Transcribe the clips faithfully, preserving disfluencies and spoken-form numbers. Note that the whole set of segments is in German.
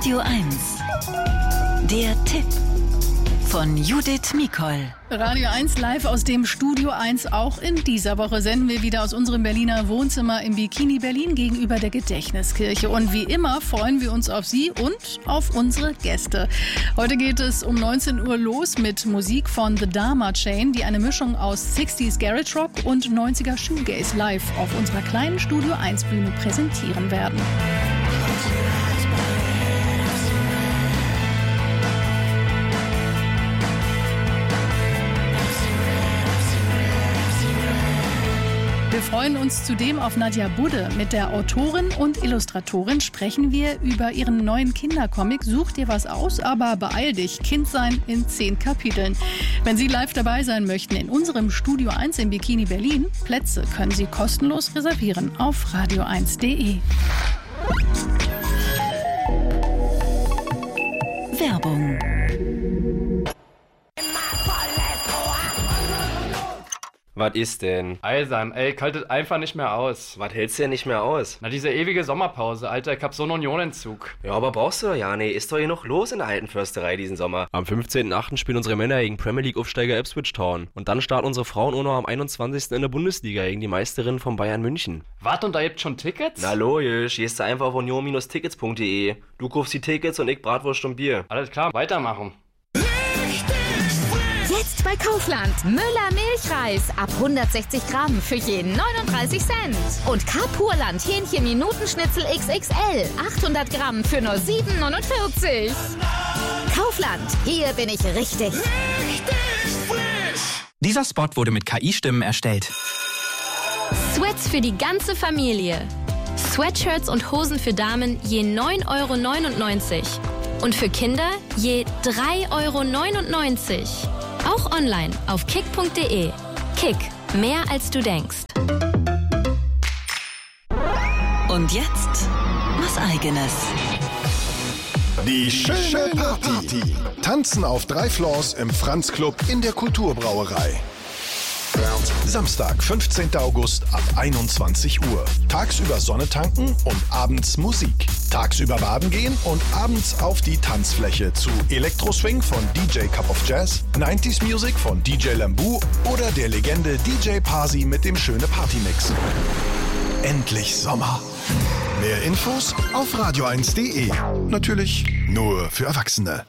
Radio eins. Der Tipp von Judith Mikol. Radio eins live aus dem Studio eins. Auch in dieser Woche senden wir wieder aus unserem Berliner Wohnzimmer im Bikini Berlin gegenüber der Gedächtniskirche. Und wie immer freuen wir uns auf Sie und auf unsere Gäste. Heute geht es um neunzehn Uhr los mit Musik von The Dharma Chain, die eine Mischung aus sechziger Garage Rock und neunziger Shoegaze live auf unserer kleinen Studio eins Bühne präsentieren werden. Wir freuen uns zudem auf Nadja Budde. Mit der Autorin und Illustratorin sprechen wir über ihren neuen Kindercomic Such dir was aus, aber beeil dich, Kind sein in zehn Kapiteln. Wenn Sie live dabei sein möchten in unserem Studio eins im Bikini Berlin, Plätze können Sie kostenlos reservieren auf radio eins punkt de. Werbung. Was ist denn? Eisern, ey, kaltet einfach nicht mehr aus. Was hältst du denn nicht mehr aus? Na, diese ewige Sommerpause, Alter, ich hab so einen Unionentzug. Ja, aber brauchst du doch ja, nee, ist doch hier noch los in der alten Försterei diesen Sommer. Am fünfzehnten achten spielen unsere Männer gegen Premier League-Aufsteiger Ipswich Town. Und dann starten unsere Frauen auch noch am einundzwanzigsten in der Bundesliga gegen die Meisterinnen von Bayern München. Wart, und da gibt's schon Tickets? Na logisch, gehst du einfach auf union Bindestrich tickets punkt de. Du kaufst die Tickets und ich Bratwurst und Bier. Alles klar, weitermachen. Jetzt bei Kaufland. Müller Milchreis ab hundertsechzig Gramm für jeden neununddreißig Cent. Und Carpurland Hähnchen Minutenschnitzel X X L achthundert Gramm für nur sieben neunundvierzig. Kaufland, hier bin ich richtig. Richtig frisch. Dieser Spot wurde mit K I-Stimmen erstellt. Sweats für die ganze Familie. Sweatshirts und Hosen für Damen je neun Euro neunundneunzig. Und für Kinder je drei Euro neunundneunzig. Auch online auf kick punkt de. Kick, mehr als du denkst. Und jetzt was Eigenes. Die schöne Party. Tanzen auf drei Floors im Franz Club in der Kulturbrauerei. Samstag, fünfzehnten August ab einundzwanzig Uhr. Tagsüber Sonne tanken und abends Musik. Tagsüber baden gehen und abends auf die Tanzfläche zu Elektroswing von D J Cup of Jazz, neunziger Music von D J Lambu oder der Legende D J Parsi mit dem schöne Partymix. Endlich Sommer. Mehr Infos auf radio eins punkt de. Natürlich nur für Erwachsene.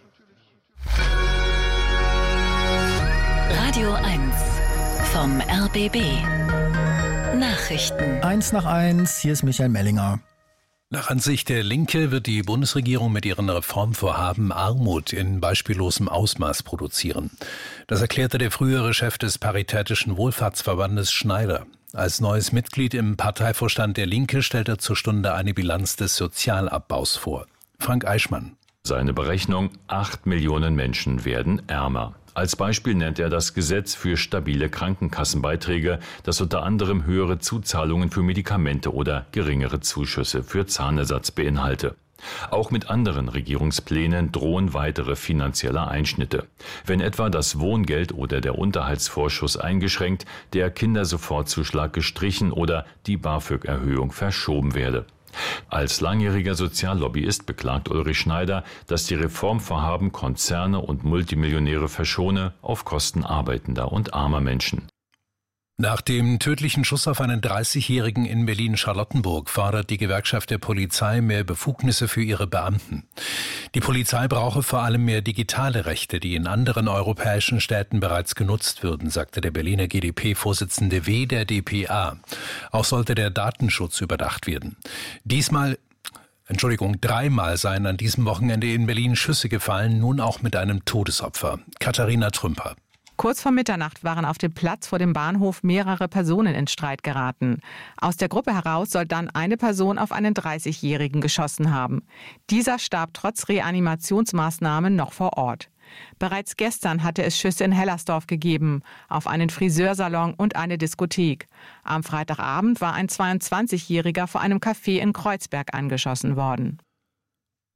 Radio eins vom R B B. Nachrichten. Eins nach eins, hier ist Michael Mellinger. Nach Ansicht der Linke wird die Bundesregierung mit ihren Reformvorhaben Armut in beispiellosem Ausmaß produzieren. Das erklärte der frühere Chef des Paritätischen Wohlfahrtsverbandes Schneider. Als neues Mitglied im Parteivorstand der Linke stellt er zur Stunde eine Bilanz des Sozialabbaus vor. Frank Eichmann. Seine Berechnung: acht Millionen Menschen werden ärmer. Als Beispiel nennt er das Gesetz für stabile Krankenkassenbeiträge, das unter anderem höhere Zuzahlungen für Medikamente oder geringere Zuschüsse für Zahnersatz beinhalte. Auch mit anderen Regierungsplänen drohen weitere finanzielle Einschnitte. Wenn etwa das Wohngeld oder der Unterhaltsvorschuss eingeschränkt, der Kindersofortzuschlag gestrichen oder die BAföG-Erhöhung verschoben werde. Als langjähriger Soziallobbyist beklagt Ulrich Schneider, dass die Reformvorhaben Konzerne und Multimillionäre verschone auf Kosten arbeitender und armer Menschen. Nach dem tödlichen Schuss auf einen dreißigjährigen in Berlin-Charlottenburg fordert die Gewerkschaft der Polizei mehr Befugnisse für ihre Beamten. Die Polizei brauche vor allem mehr digitale Rechte, die in anderen europäischen Städten bereits genutzt würden, sagte der Berliner G d P-Vorsitzende W. der d p a. Auch sollte der Datenschutz überdacht werden. Diesmal Entschuldigung, dreimal seien an diesem Wochenende in Berlin Schüsse gefallen, nun auch mit einem Todesopfer. Katharina Trümper. Kurz vor Mitternacht waren auf dem Platz vor dem Bahnhof mehrere Personen in Streit geraten. Aus der Gruppe heraus soll dann eine Person auf einen dreißigjährigen geschossen haben. Dieser starb trotz Reanimationsmaßnahmen noch vor Ort. Bereits gestern hatte es Schüsse in Hellersdorf gegeben, auf einen Friseursalon und eine Diskothek. Am Freitagabend war ein zweiundzwanzigjähriger vor einem Café in Kreuzberg angeschossen worden.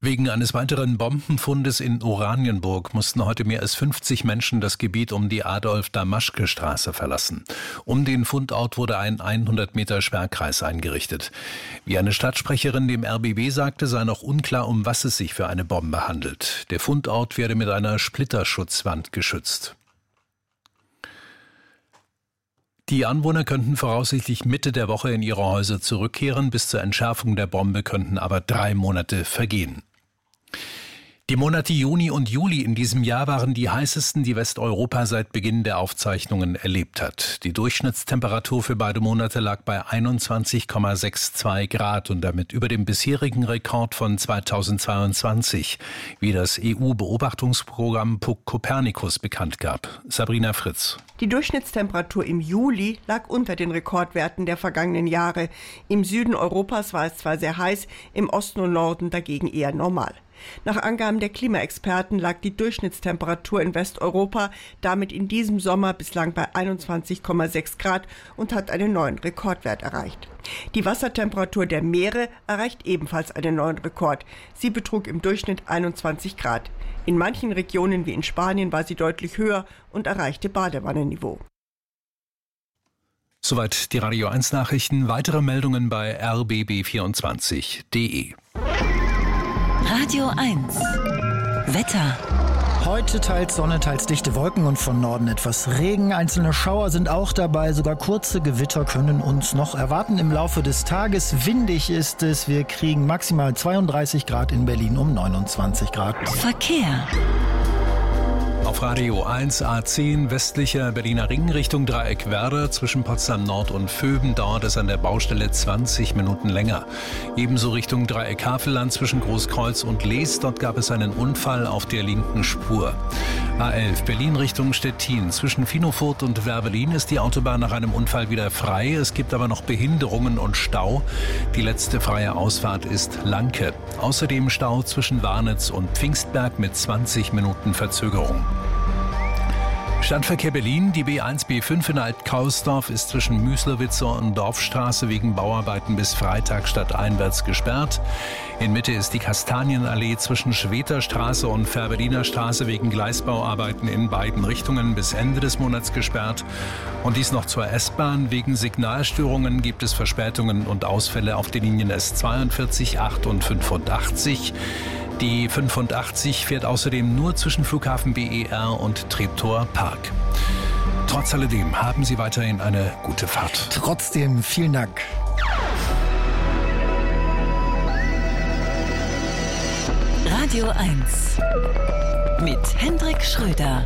Wegen eines weiteren Bombenfundes in Oranienburg mussten heute mehr als fünfzig Menschen das Gebiet um die Adolf-Damaschke-Straße verlassen. Um den Fundort wurde ein hundert Meter Sperrkreis eingerichtet. Wie eine Stadtsprecherin dem R B B sagte, sei noch unklar, um was es sich für eine Bombe handelt. Der Fundort werde mit einer Splitterschutzwand geschützt. Die Anwohner könnten voraussichtlich Mitte der Woche in ihre Häuser zurückkehren. Bis zur Entschärfung der Bombe könnten aber drei Monate vergehen. Die Monate Juni und Juli in diesem Jahr waren die heißesten, die Westeuropa seit Beginn der Aufzeichnungen erlebt hat. Die Durchschnittstemperatur für beide Monate lag bei einundzwanzig Komma zweiundsechzig Grad und damit über dem bisherigen Rekord von zweitausendzweiundzwanzig, wie das E U-Beobachtungsprogramm Copernicus bekannt gab. Sabrina Fritz. Die Durchschnittstemperatur im Juli lag unter den Rekordwerten der vergangenen Jahre. Im Süden Europas war es zwar sehr heiß, im Osten und Norden dagegen eher normal. Nach Angaben der Klimaexperten lag die Durchschnittstemperatur in Westeuropa damit in diesem Sommer bislang bei einundzwanzig Komma sechs Grad und hat einen neuen Rekordwert erreicht. Die Wassertemperatur der Meere erreicht ebenfalls einen neuen Rekord. Sie betrug im Durchschnitt einundzwanzig Grad. In manchen Regionen wie in Spanien war sie deutlich höher und erreichte Badewannenniveau. Soweit die Radio eins Nachrichten. Weitere Meldungen bei r b b vierundzwanzig punkt d e. Radio eins. Wetter. Heute teils Sonne, teils dichte Wolken und von Norden etwas Regen. Einzelne Schauer sind auch dabei. Sogar kurze Gewitter können uns noch erwarten im Laufe des Tages. Windig ist es. Wir kriegen maximal zweiunddreißig Grad in Berlin um neunundzwanzig Grad. Verkehr. Auf Radio eins A zehn westlicher Berliner Ring Richtung Dreieck Werder zwischen Potsdam Nord und Vöben dauert es an der Baustelle zwanzig Minuten länger. Ebenso Richtung Dreieck Havelland zwischen Großkreuz und Lees. Dort gab es einen Unfall auf der linken Spur. A elf Berlin Richtung Stettin. Zwischen Finofurt und Werbelin ist die Autobahn nach einem Unfall wieder frei. Es gibt aber noch Behinderungen und Stau. Die letzte freie Ausfahrt ist Lanke. Außerdem Stau zwischen Warnitz und Pfingstberg mit zwanzig Minuten Verzögerung. Stadtverkehr Berlin, die B eins B fünf in Alt-Kausdorf ist zwischen Müslowitzer und Dorfstraße wegen Bauarbeiten bis Freitag stadteinwärts gesperrt. In Mitte ist die Kastanienallee zwischen Schweterstraße und Fährberliner Straße wegen Gleisbauarbeiten in beiden Richtungen bis Ende des Monats gesperrt. Und dies noch zur S-Bahn. Wegen Signalstörungen gibt es Verspätungen und Ausfälle auf den Linien S zweiundvierzig, acht und fünfundachtzig. Die fünfundachtzig fährt außerdem nur zwischen Flughafen B E R und Treptower Park. Trotz alledem haben Sie weiterhin eine gute Fahrt. Trotzdem, vielen Dank. Radio eins mit Hendrik Schröder.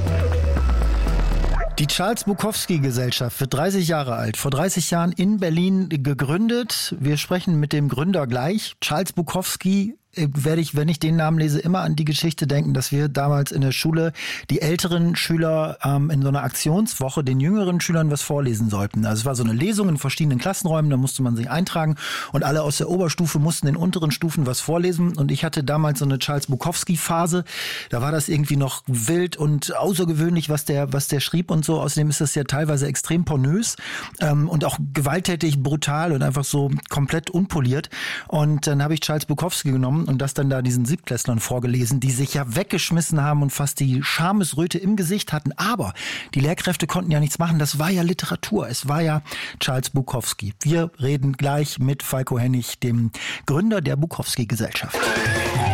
Die Charles-Bukowski-Gesellschaft wird dreißig Jahre alt, vor dreißig Jahren in Berlin gegründet. Wir sprechen mit dem Gründer gleich. Charles Bukowski, werde ich, wenn ich den Namen lese, immer an die Geschichte denken, dass wir damals in der Schule die älteren Schüler ähm, in so einer Aktionswoche den jüngeren Schülern was vorlesen sollten. Also es war so eine Lesung in verschiedenen Klassenräumen, da musste man sich eintragen und alle aus der Oberstufe mussten in unteren Stufen was vorlesen und ich hatte damals so eine Charles Bukowski-Phase. Da war das irgendwie noch wild und außergewöhnlich, was der, was der schrieb und so. Außerdem ist das ja teilweise extrem pornös ähm, und auch gewalttätig, brutal und einfach so komplett unpoliert. Und dann habe ich Charles Bukowski genommen und das dann da diesen Siebtklässlern vorgelesen, die sich ja weggeschmissen haben und fast die Schamesröte im Gesicht hatten. Aber die Lehrkräfte konnten ja nichts machen. Das war ja Literatur. Es war ja Charles Bukowski. Wir reden gleich mit Falko Hennig, dem Gründer der Bukowski-Gesellschaft.